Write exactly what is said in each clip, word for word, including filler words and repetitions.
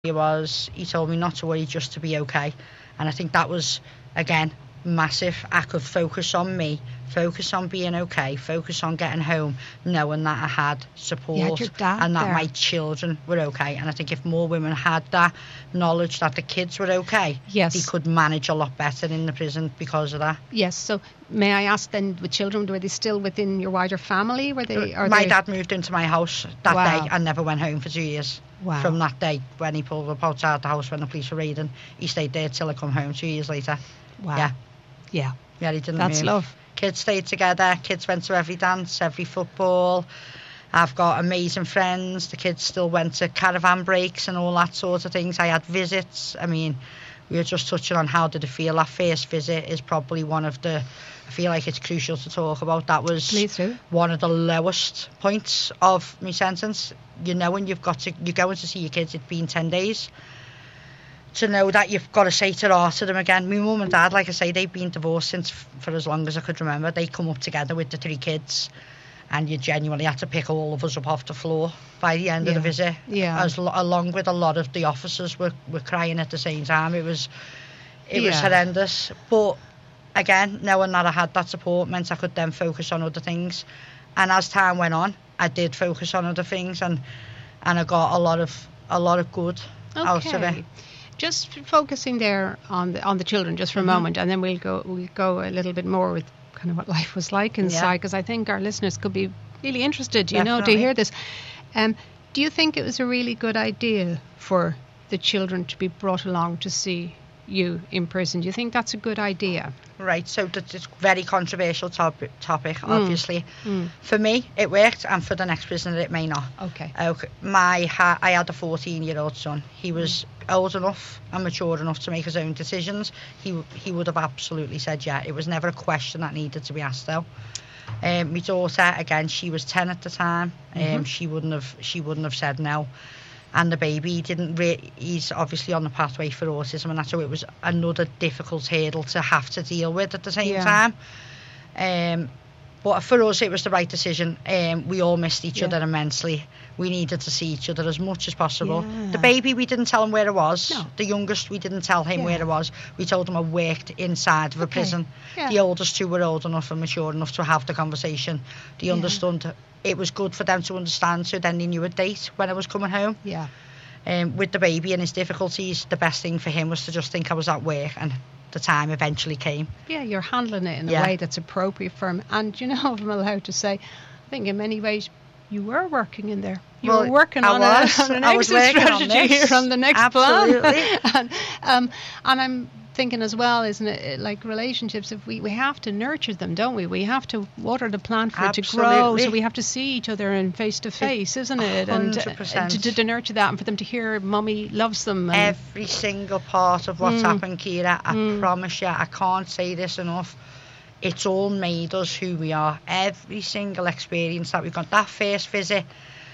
he was, he told me not to worry, just to be okay. And I think that was, again, massive. I could focus on me, focus on being okay, focus on getting home, knowing that I had support You had your dad and that there. my children were okay. And I think if more women had that knowledge that the kids were okay, Yes. they could manage a lot better in the prison because of that. Yes. So may I ask then, with children, were they still within your wider family? Were they? Are my they... dad moved into my house that Wow. day and never went home for two years. Wow. From that day when he pulled up outside the house when the police were raiding, he stayed there till I come home two years later. Wow. Yeah. Yeah. Yeah, he didn't That's move. love. Kids stayed together. Kids went to every dance, every football. I've got amazing friends. The kids still went to caravan breaks and all that sort of things. I had visits. I mean, we were just touching on how did it feel. That first visit is probably one of the, I feel like it's crucial to talk about. That was Please do. one of the lowest points of my sentence. You know, when you've got to, you're going to see your kids, it's been ten days. To know that you've got to say to to them again. My mum and dad, like I say, they've been divorced since for as long as I could remember. They come up together with the three kids, and you genuinely had to pick all of us up off the floor by the end Yeah. of the visit. Yeah. As lo- along with a lot of the officers were, were crying at the same time. It was it was Yeah. horrendous. But again, knowing that I had that support meant I could then focus on other things. And as time went on, I did focus on other things, and and I got a lot of a lot of good out of it. Okay. Just focusing there on the on the children just for a Mhm. moment, and then we'll go we'll go a little bit more with kind of what life was like inside, because I think our listeners could be really interested, you know, to Definitely. hear this. Um, do you think it was a really good idea for the children to be brought along to see you in prison? Do you think that's a good idea? Right, so that's a very controversial topic, topic Mm. obviously. Mm. For me, it worked, and for the next prisoner, it may not. Okay. Okay, my ha- I had a fourteen-year-old son. He was old enough and mature enough to make his own decisions. He he would have absolutely said yeah. It was never a question that needed to be asked though. Um, my daughter, again, she was ten at the time. Um, Mhm. she wouldn't have she wouldn't have said no. And the baby didn't. Re- he's obviously on the pathway for autism, and that's so it was another difficult hurdle to have to deal with at the same Yeah. time. Um, but for us, it was the right decision. Um, we all missed each Yeah. other immensely. We needed to see each other as much as possible. Yeah. The baby, we didn't tell him where it was. No. The youngest, we didn't tell him Yeah. where it was. We told him I worked inside of a Okay. prison. Yeah. The oldest two were old enough and mature enough to have the conversation. They Yeah. understood. It was good for them to understand, so then they knew a date when I was coming home. Yeah. Um, with the baby and his difficulties, the best thing for him was to just think I was at work, and the time eventually came. Yeah, you're handling it in a Yeah. way that's appropriate for him. And, you know, if I'm allowed to say, I think in many ways you were working in there. You Well, were working I on, was. A, on an I was exit working on strategy this. here on the next Absolutely. plan. and, um, and I'm thinking as well, isn't it, like relationships, if we, we have to nurture them, don't we? We have to water the plant for it to grow. Absolutely. So we have to see each other in face to face, isn't it? And one hundred percent. to, to, to nurture that and for them to hear mummy loves them. And, Every single part of what's Mm. happened, Kira, I Mm. promise you, I can't say this enough. It's all made us who we are. Every single experience that we've got. That first visit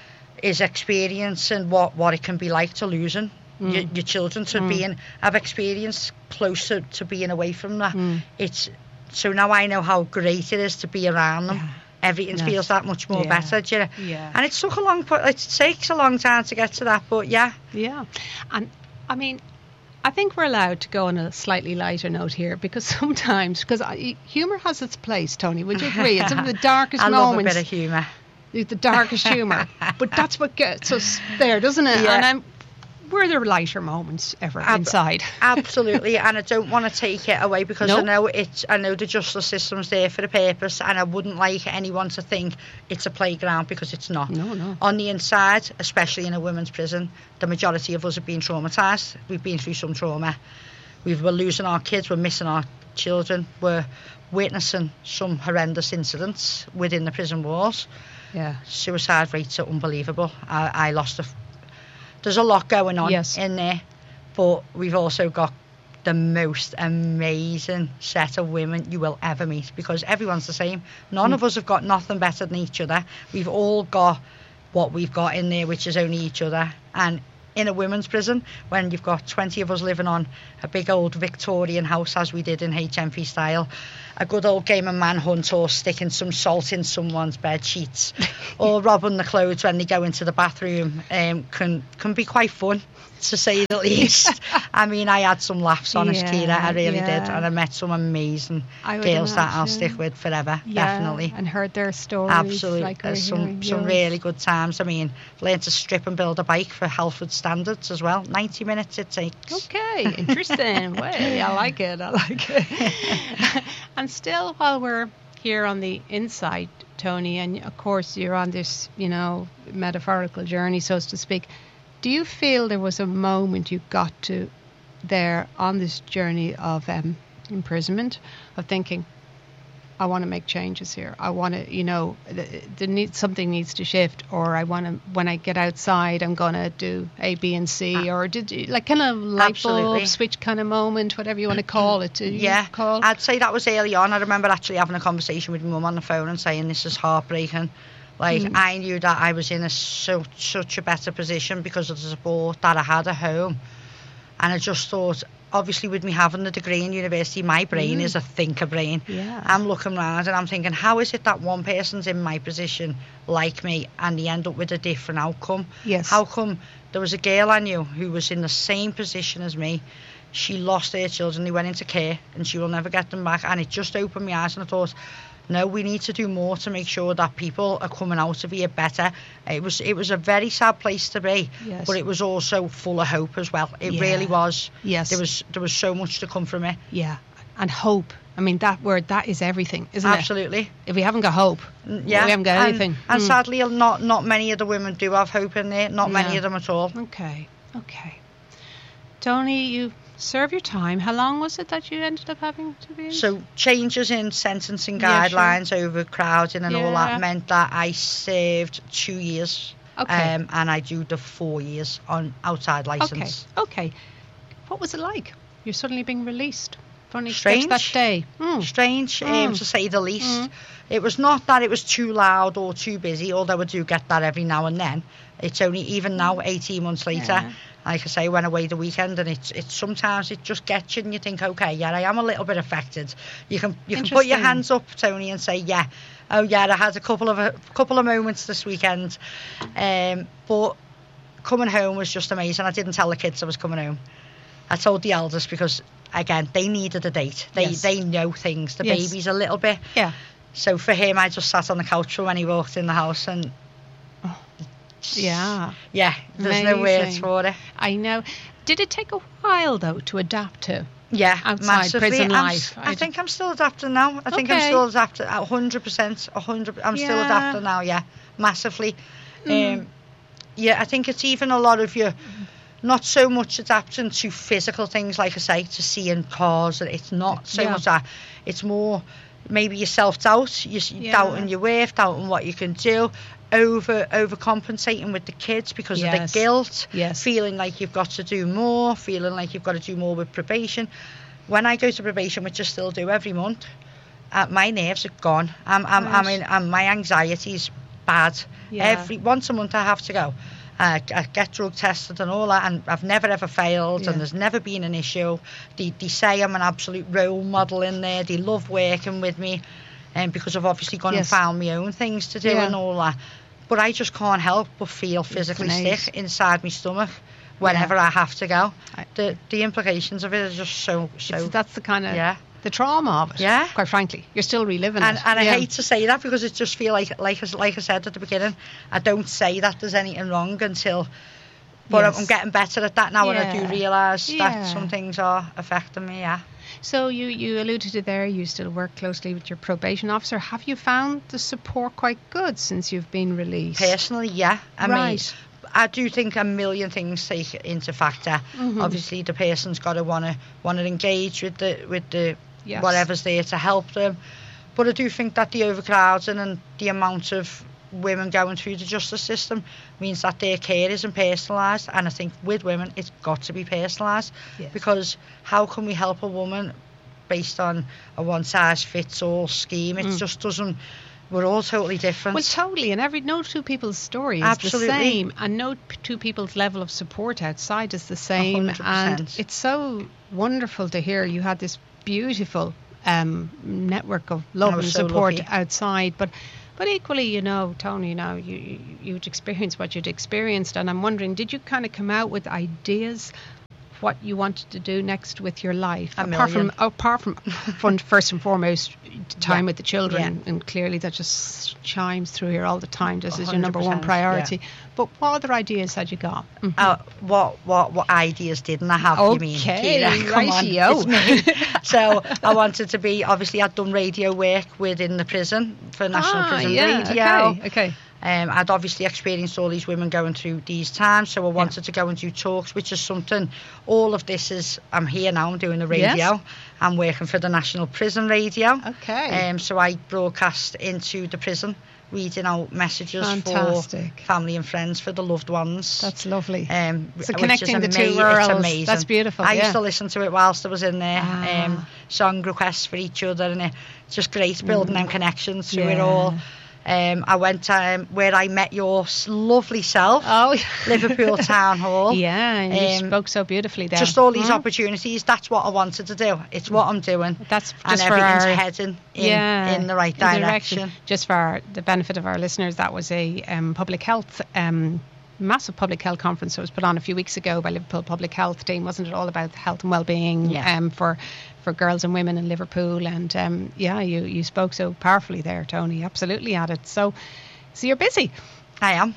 is experiencing what, what it can be like to losing Mm. your, your children, to Mm. being, I've experienced closer to being away from that. Mm. It's so now I know how great it is to be around them. Yeah. Everything Yes. feels that much more Yeah. better, do you know? Yeah. And it took a long, po- it takes a long time to get to that, but yeah. Yeah. And I mean, I think we're allowed to go on a slightly lighter note here, because sometimes, because humour has its place, Tony, would you agree? It's some of the darkest I love moments. a bit of humour. The darkest humour. But that's what gets us there, doesn't it? Yeah. And I'm, were there lighter moments ever Ab- inside? Absolutely, and I don't want to take it away because No. I know it's. I know the justice system's there for a purpose, and I wouldn't like anyone to think it's a playground, because it's not. No, no. On the inside, especially in a women's prison, the majority of us have been traumatised. We've been through some trauma. We've, we're losing our kids. We're missing our children. We're witnessing some horrendous incidents within the prison walls. Yeah. Suicide rates are unbelievable. I, I lost a. F- There's a lot going on Yes. in there, but we've also got the most amazing set of women you will ever meet, because everyone's the same. None Mm. of us have got nothing better than each other. We've all got what we've got in there, which is only each other, and in a women's prison when you've got twenty of us living on a big old Victorian house as we did in H M P style. A good old game of manhunt or sticking some salt in someone's bed sheets or robbing the clothes when they go into the bathroom um, can can be quite fun, to say the least. I mean, I had some laughs, honest, Yeah, Kira, I really yeah. did, and I met some amazing I would girls that I'll imagine. stick with forever, Yeah, definitely. and heard their stories. Absolutely, Like we're there's some hearing some yours. really good times. I mean, learned to strip and build a bike for Halford standards as well. ninety minutes it takes. Okay, interesting. Way, I like it. I like it. And still, while we're here on the inside, Tony, and of course you're on this, you know, metaphorical journey, so to speak. Do you feel there was a moment you got to there on this journey of um, imprisonment, of thinking, I want to make changes here. I want to, you know, th- there needs something needs to shift, or I want to, when I get outside, I'm gonna do A, B, and C, or did you like kind of light Absolutely. bulb switch kind of moment, whatever you want to call it? Did you Yeah, call? I'd say that was early on. I remember actually having a conversation with my mum on the phone and saying this is heartbreaking. Like, Mm. I knew that I was in a so such a better position because of the support that I had at home. And I just thought, obviously with me having the degree in university, my brain Mm. is a thinker brain. Yeah. I'm looking around and I'm thinking, how is it that one person's in my position like me and they end up with a different outcome? Yes. How come there was a girl I knew who was in the same position as me? She lost her children, they went into care and she will never get them back. And it just opened my eyes and I thought, no, we need to do more to make sure that people are coming out of here better. It was it was a very sad place to be, Yes. but it was also full of hope as well. It Yeah. really was. Yes. There was there was so much to come from it. Yeah. And hope. I mean, that word, that is everything, isn't Absolutely. it? If we haven't got hope, Mm, Yeah. we haven't got and, anything. And Mm. sadly, not not many of the women do have hope in there. Not many Yeah. of them at all. Okay. Okay. Tony, you serve your time. How long was it that you ended up having to be in? So changes in sentencing Yeah, sure. guidelines, overcrowding and all Yeah. that meant that I served two years. Okay. Um, and I do the four years on outside Okay. license. Okay. What was it like? You're suddenly being released. Funny, Strange. that day. Mm. Strange, um, Mm. to say the least. Mm. It was not that it was too loud or too busy, although I do get that every now and then. It's only even now, eighteen months later, Yeah. like I say, I went away the weekend, and it's it's sometimes it just gets you, and you think, okay, yeah, I am a little bit affected. You can you can put your Interesting. hands up, Tony, and say, yeah, oh yeah, I had a couple of a couple of moments this weekend, um, but coming home was just amazing. I didn't tell the kids I was coming home. I told the eldest because, again, they needed a date. They Yes. they know things. The Yes. baby's a little bit. Yeah. So for him, I just sat on the couch for when he walked in the house, and Yeah. yeah, there's no words Amazing. for it. I know. Did it take a while, though, to adapt to? Yeah, Outside massively. prison I'm life, s- I I'd- think I'm still adapting now. I think I'm Okay. still adapting a hundred percent, a hundred. I'm still Yeah. adapting now. Yeah, massively. Mm. Um, yeah, I think it's even a lot of your. Not so much adapting to physical things, like I say, to seeing cars. It's not so Yeah. much that. It's more maybe your self-doubt, you're Yeah. doubting your worth, doubting what you can do, over overcompensating with the kids because of Yes. the guilt, Yes. feeling like you've got to do more, feeling like you've got to do more with probation. When I go to probation, which I still do every month, uh, my nerves are gone. I'm, I'm, I Right. mean, I'm, my anxiety's bad. Yeah. Every once a month I have to go. Uh, I get drug tested and all that, and I've never ever failed, Yeah. and there's never been an issue. They, they say I'm an absolute role model in there. They love working with me, and because I've obviously gone Yes. and found my own things to do Yeah. and all that. But I just can't help but feel physically nice. sick inside my stomach whenever Yeah. I have to go. I- The the implications of it are just so so. It's- that's the kind of yeah. the trauma of it. Yeah. Quite frankly, you're still reliving And, it. and I Yeah. hate to say that because it just feel like like I- like I said at the beginning, I don't say that there's anything wrong until. But I'm- Yes. I'm getting better at that now, and I do Yeah. realise Yeah. that some things are affecting me. Yeah. So you, you alluded to there, you still work closely with your probation officer. Have you found the support quite good since you've been released? Personally, yeah. I mean, Right. I do think a million things take into factor. Mhm. Obviously, the person's got to want to want to engage with the with the Yes. whatever's there to help them. But I do think that the overcrowding and the amount of women going through the justice system means that their care isn't personalised, and I think with women it's got to be personalised. Yes. Because how can we help a woman based on a one size fits all scheme? It Mm. just doesn't we're all totally different. Well, totally, and every no two people's story is Absolutely. the same, and no p- two people's level of support outside is the same. one hundred percent. And it's so wonderful to hear you had this beautiful um, network of love I was and so support lucky. outside, but. But equally, you know, Tony, now you, you you'd experienced what you'd experienced, and I'm wondering, did you kind of come out with ideas what you wanted to do next with your life? A apart million. from apart from fun, first and foremost, time Yeah. with the children, Yeah. and clearly that just chimes through here all the time. This is your one hundred number one percent, priority. But what other ideas had you got? Mhm. Uh, what what what ideas didn't I have? You mean, Okay, Kira? Come on, rightio. it's me. So I wanted to be. Obviously, I'd done radio work within the prison for National ah, Prison yeah, Radio. Okay, okay. Um, I'd obviously experienced all these women going through these times, so I wanted to go and do talks, which is something. All of this is. I'm here now. I'm doing the radio. Yes. I'm working for the National Prison Radio. Okay. Um, so I broadcast into the prison, reading out messages Fantastic. for family and friends, for the loved ones. That's lovely. Um, So which connecting is the two ama- worlds, it's amazing. that's beautiful, I yeah. used to listen to it whilst I was in there. Ah. Um, song requests for each other, and it's just great building them connections through it Yeah. all. Um, I went um, where I met your s- lovely self, Oh, Liverpool Town Hall. yeah, and you Um, spoke so beautifully there. Just all these Mm. opportunities. That's what I wanted to do. It's what I'm doing. That's and just for everything's our, heading in, yeah, in the right in the direction. Just for our, the benefit of our listeners, that was a um, public health, um, massive public health conference that was put on a few weeks ago by Liverpool Public Health Team. Wasn't it all about health and well-being Yeah. um, for for girls and women in Liverpool? And um, yeah, you you spoke so powerfully there, Tony. Absolutely at it. So, so you're busy. I am.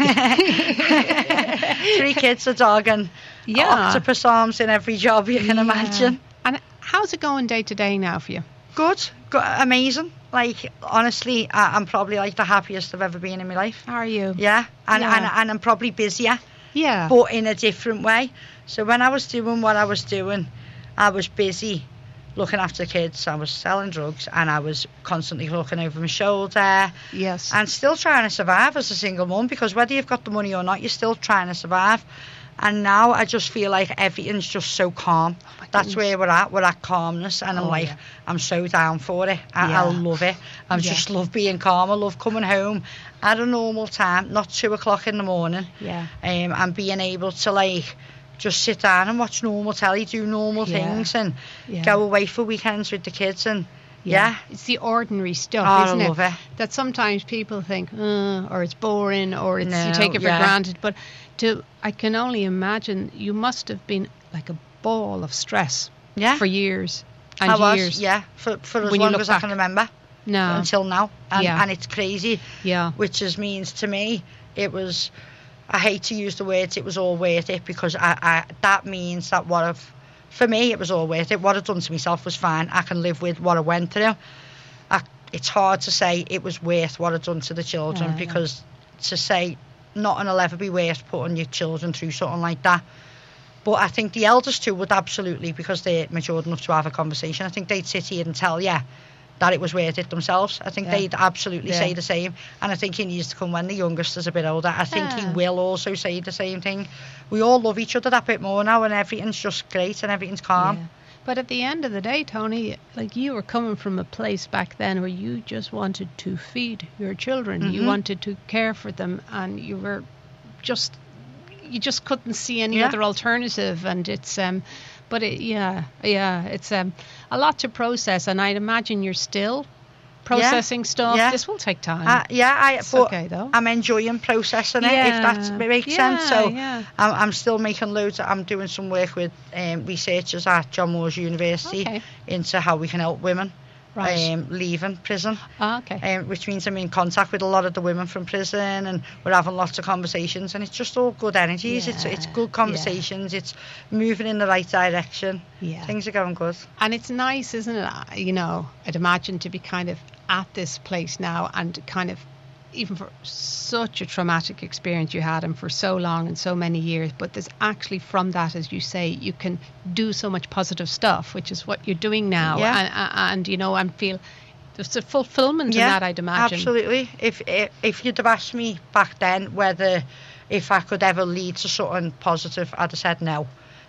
Three kids, a dog, and Yeah. octopus arms in every job you can Yeah. imagine. And how's it going day to day now for you? Good, go- amazing. Like, honestly, I, I'm probably like the happiest I've ever been in my life. How are you? Yeah, and, Yeah. and and I'm probably busier, Yeah. but in a different way. So when I was doing what I was doing, I was busy looking after kids. I was selling drugs, and I was constantly looking over my shoulder, Yes. and still trying to survive as a single mum, because whether you've got the money or not, you're still trying to survive. And now I just feel like everything's just so calm. my That's goodness. where we're at. We're at calmness, and I'm Oh, like, yeah. I'm so down for it. I, Yeah. I love it. I Yeah. just love being calm. I love coming home at a normal time, not two o'clock in the morning, yeah. um, and being able to like just sit down and watch normal telly, do normal Yeah. things, and Yeah. go away for weekends with the kids, and yeah, It's the ordinary stuff, Oh, isn't I it? love it. That sometimes people think, uh, or it's boring, or it's you No, take it for yeah. granted. But to, I can only imagine you must have been like a ball of stress yeah. for years and I was, years. yeah, for for as When you long look as I back. can remember. No. Until now, and, Yeah. and it's crazy, Yeah. which is means to me it was. I hate to use the words it was all worth it, because I, I that means that what I've, for me it was all worth it. What I'd done to myself was fine. I can live with what I went through. I, it's hard to say it was worth what I'd done to the children, Yeah. because to say nothing will ever be worth putting your children through something like that. But I think the eldest two would absolutely, because they're matured enough to have a conversation, I think they'd sit here and tell you that it was worth it themselves. I think Yeah. they'd absolutely Yeah. say the same. And I think he needs to come when the youngest is a bit older. I think he Yeah. will also say the same thing. We all love each other that bit more now, and everything's just great and everything's calm. Yeah. But at the end of the day, Tony, like you were coming from a place back then where you just wanted to feed your children. You Mhm. wanted to care for them, and you were just, you just couldn't see any Yeah. other alternative. And it's, um, but it, yeah, yeah, it's um, a lot to process. And I'd imagine you're still processing stuff. Yeah. This will take time. Uh, yeah, I, It's but okay though. I'm enjoying processing it, Yeah. if that makes Yeah, sense. So yeah. I'm, I'm still making loads. Of, I'm doing some work with um, researchers at John Moores University Okay. into how we can help women Right. um, leaving prison. Ah, okay. Um, which means I'm in contact with a lot of the women from prison, and we're having lots of conversations, and it's just all good energies. It's it's Yeah, good conversations. It's moving in the right direction. Yeah. Things are going good. And it's nice, isn't it? uh, You know, I'd imagine to be kind of at this place now, and kind of, even for such a traumatic experience you had, and for so long and so many years, but there's actually from that, as you say, you can do so much positive stuff, which is what you're doing now. Yeah. And, and, and you know, and feel there's a fulfillment in that, I'd imagine. Absolutely. If, if if you'd have asked me back then whether if I could ever lead to something positive, I'd have said no.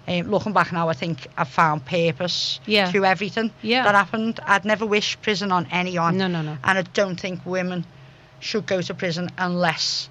Um, looking back now, I think I've found purpose Yeah. through everything Yeah. that happened. I'd never wish prison on anyone. No, no, no. And I don't think women should go to prison unless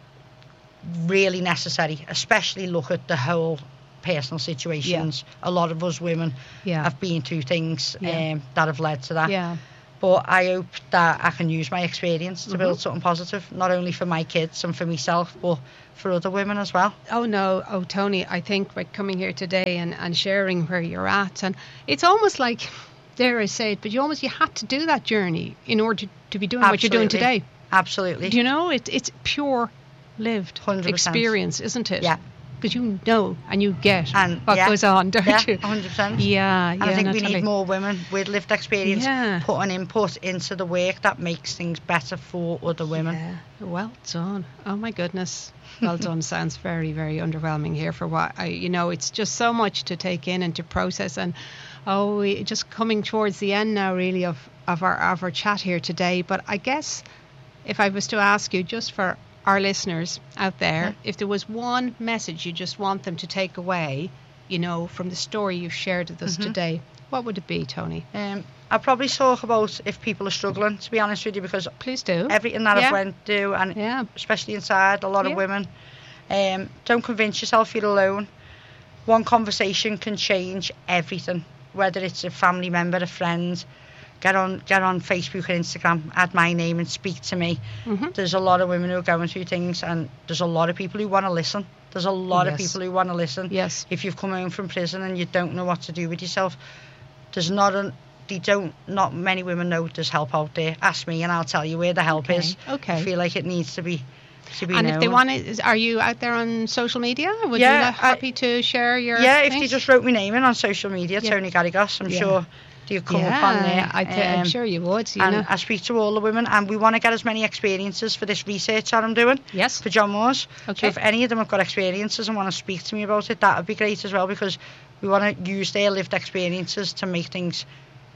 really necessary, especially look at the whole personal situations. A lot of us women Yeah. have been through things Yeah. um, that have led to that. Yeah. But I hope that I can use my experience to Mhm. build something positive, not only for my kids and for myself, but for other women as well. Oh no, oh Tony, I think by coming here today and, and sharing where you're at, and it's almost like, dare I say it, but you almost you had to do that journey in order to, to be doing what you're doing Absolutely. today. Absolutely. Do you know, it, it's pure lived one hundred percent. experience, isn't it? Yeah. Because you know and you get And what yeah, goes on, don't yeah, you? one hundred percent. Yeah, And yeah. I think we Natalie. need more women with lived experience Yeah. putting input into the work that makes things better for other women. Yeah. Well done. Oh my goodness. Well done. Sounds very, very underwhelming here for what I, you know, it's just so much to take in and to process. And oh, we just coming towards the end now, really, of, of our of our chat here today. But I guess if I was to ask you, just for our listeners out there, Yeah. if there was one message you just want them to take away, you know, from the story you've shared with us Mhm. today, what would it be, Tony? Um, I'd probably talk about if people are struggling, to be honest with you, because Please do. everything that Yeah. I've went through, and Yeah. especially inside, a lot Yeah. of women, um, don't convince yourself you're alone. One conversation can change everything, whether it's a family member, a friend. Get on get on Facebook and Instagram, add my name and speak to me. hmm There's a lot of women who are going through things, and there's a lot of people who want to listen. There's a lot of Yes. people who want to listen. Yes. If you've come home from prison and you don't know what to do with yourself, there's not a, they don't, not many women know there's help out there. Ask me and I'll tell you where the help Okay, is. okay. I feel like it needs to be, to be And known. if they want to, are you out there on social media? Would Yeah, you be I- happy to share your Yeah, if they things? just wrote my name in on social media, Yeah. Tony Garrigos, I'm Yeah. sure they'd come yeah, up on there. I th- I'm Um, sure you would. You and know. I speak to all the women, and we want to get as many experiences for this research that I'm doing Yes. for John Moores. Okay. So if any of them have got experiences and want to speak to me about it, that would be great as well, because we want to use their lived experiences to make things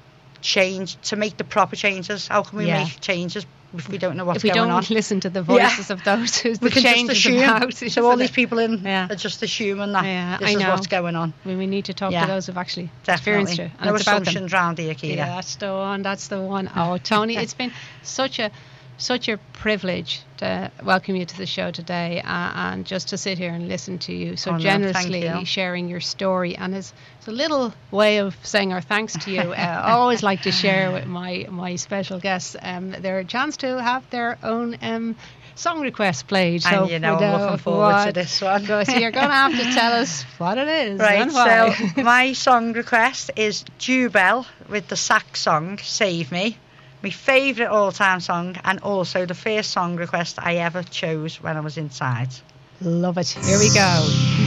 change, to make the proper changes. How can we Yeah. make changes if we don't know what's If we going don't on? listen to the Yeah. voices of those who the We can change just is assume. about. So isn't all it? these people in Yeah. are just assuming that Yeah, this I is know. what's going on. We, we need to talk Yeah. to those who've actually Definitely. experienced it. And No it's about them. assumptions round here, Kira. Yeah, that's the one. That's the one. Oh, Tony, it's been such a such a privilege to welcome you to the show today, uh, and just to sit here and listen to you so Oh, no, generously thank you. sharing your story. And it's, it's a little way of saying our thanks to you. Uh, I always like to share with my my special guests um, their chance to have their own um, song request played. So And you know, we I'm know looking forward to what- this one. So you're going to have to tell us what it is Right, and why. so my song request is Jubel with the sax song Save Me, my favourite all-time song, and also the first song request I ever chose when I was inside. Love it. Here we go.